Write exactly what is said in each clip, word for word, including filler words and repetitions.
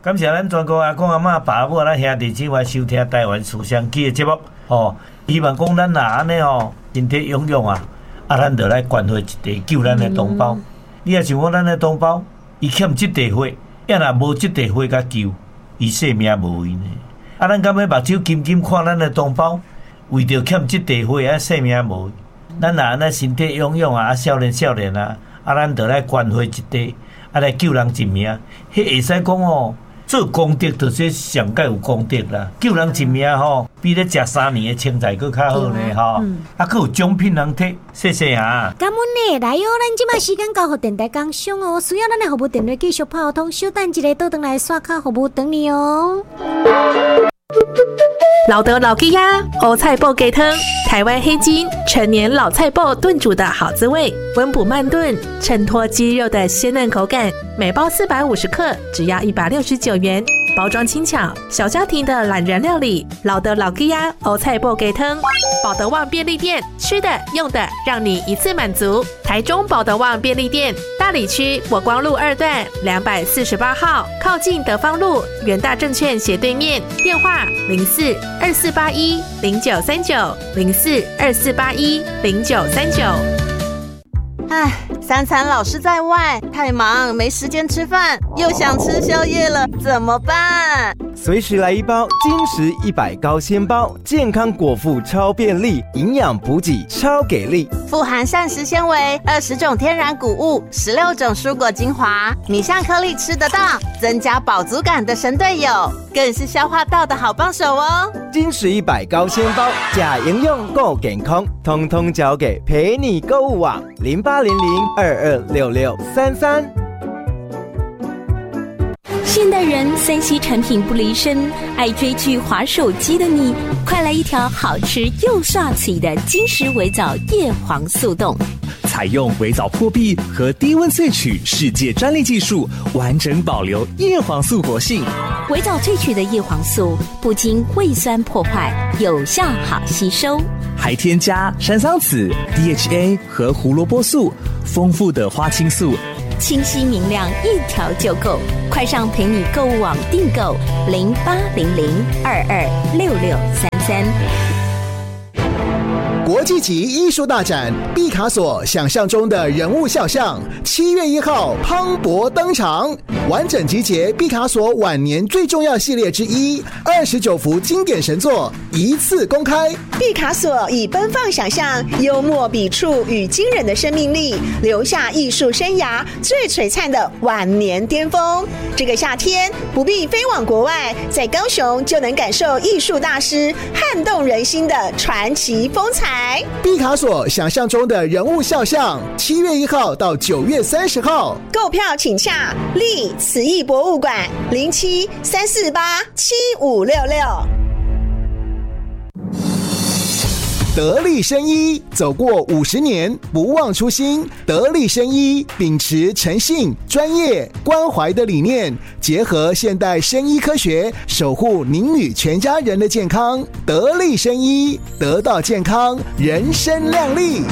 感谢咱全国阿公阿嬷、爸母、咱兄弟姊妹收听台湾思想机的节目。哦，希望讲咱若安尼吼，身体踴跃啊，啊，咱就来关怀一地，救咱的同胞。嗯、你也想讲咱的同胞，伊欠这地火，要若无这地火甲救，伊性命无为呢。啊，咱敢要目睭金金看咱的同胞，为着欠这地火啊，性命无为。咱若安尼身体踴跃啊，少年少年啊，啊，咱就来关怀一地，啊，来救人一命。迄会使讲哦。做功德就是上盖有功德啦，救人一命吼，比咧食三年的青菜佫较好呢吼。嗯、啊，佫有奖品通摕，谢谢啊！ 感恩呢，来哦，咱即摆时间交互电台工商哦，需要咱的服务电话继续泡通，稍等一下倒转来刷卡服务等你哦。 老德老鸡鸭欧菜脯鸡汤，台湾黑金陈年老菜脯炖煮的好滋味，温补慢炖，衬托鸡肉的鲜嫩口感。每包四百五十克，只要一百六十九元。包装轻巧，小家庭的懒人料理。老德老鸡鸭欧菜脯鸡汤，保德旺便利店，吃的用的让你一次满足。台中保德旺便利店，大里区国光路二段两百四十八号，靠近德芳路元大证券斜对面。电话零四二四八一零九三九零四二四八一零九三九。 唉，三餐老是在外，太忙没时间吃饭，又想吃宵夜了，怎么办？ 随时来一包金石一百高纤包，健康果腹超便利，营养补给超给力， 富含膳食纤维，二十种天然谷物，十六种蔬果精华，米香颗粒吃得到，增加饱足感的神队友，更是消化道的好帮手哦。 金石一百高纤包，假营养够健康，通通交给陪你购物网零八零零二二六六三三。 现代人三 C 产品不离身，爱追剧滑手机的你，快来一条好吃又帅气的金石微藻叶黄素冻。 采用微藻破壁和低温萃取世界专利技术，完整保留叶黄素活性。 微藻萃取的叶黄素不经胃酸破坏，有效好吸收， 还添加山桑子、D H A 和胡萝卜素，丰富的花青素， 清晰明亮，一条就够。快上陪你购物网订购零八零零二二六六三三。 国际级艺术大展毕卡索想象中的人物肖像，七月一号磅礴登场，完整集结毕卡索晚年最重要系列之一，二十九幅经典神作一次公开。 毕卡索以奔放想象、幽默笔触与惊人的生命力，留下艺术生涯最璀璨的晚年巅峰。这个夏天不必飞往国外，在高雄就能感受艺术大师撼动人心的传奇风采。 毕卡索想象中的人物肖像，七月一号到九月三十号， 购票请洽立慈艺博物馆零七三四八七五六六。 得力生医走过五十年，不忘初心。得力生医秉持诚信、专业、关怀的理念，结合现代生医科学，守护您与全家人的健康。得力生医，得到健康，人生亮丽。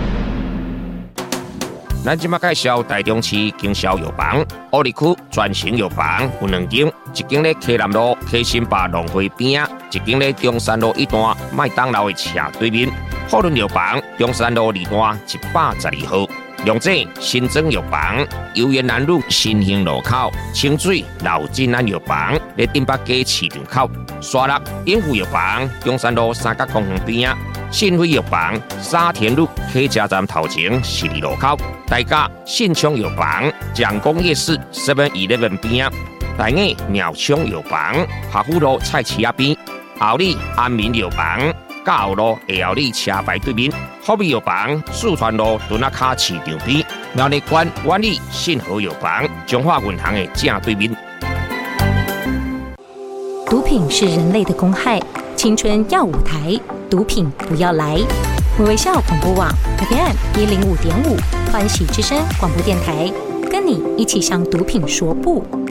咱即马介绍台中市经销药房，乌里区专型药房有两间，一间咧溪南路溪新坝农会边，一间咧中山路一段麦当劳的斜对面。富润药房中山路二段一百十二号。龙井新庄药房游园南路新兴路口，清水老金安药房咧顶北街市场口，沙鹿永福药房中山路三角公园边，信辉药房沙田路客家站头前十二路口，大甲信昌药房蒋公夜市 seven eleven 边，大雅鸟昌药房华富路菜市仔边，后里安民药房嘉后路下后里车牌对面，福美药房四川路墩仔卡市场边，苗栗县万里信和药房中华银行的正对面。 毒品是人类的公害，青春要舞台，毒品不要来。微笑广播网 F M 一零五点五，欢喜之声广播电台，跟你一起向毒品说不。